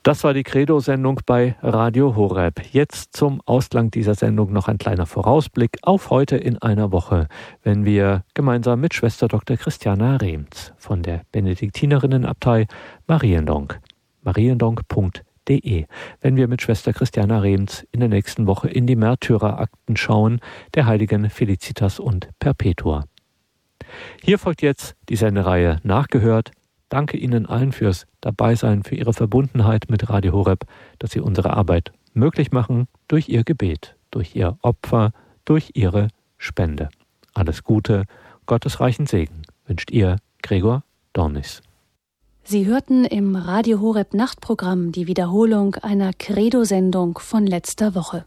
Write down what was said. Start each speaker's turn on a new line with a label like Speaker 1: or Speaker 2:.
Speaker 1: Das war die Credo-Sendung bei Radio Horeb. Jetzt zum Ausklang dieser Sendung noch ein kleiner Vorausblick auf heute in einer Woche, wenn wir gemeinsam mit Schwester Dr. Christiana Rehms von der Benediktinerinnenabtei Mariendonk, mariendonk.de, wenn wir mit Schwester Christiana Rehms in der nächsten Woche in die Märtyrerakten schauen, der Heiligen Felicitas und Perpetua. Hier folgt jetzt die Sendereihe Nachgehört. Danke Ihnen allen fürs Dabeisein, für Ihre Verbundenheit mit Radio Horeb, dass Sie unsere Arbeit möglich machen durch Ihr Gebet, durch Ihr Opfer, durch Ihre Spende. Alles Gute, Gottes reichen Segen wünscht Ihr Gregor Dornis.
Speaker 2: Sie hörten im Radio Horeb Nachtprogramm die Wiederholung einer Credo-Sendung von letzter Woche.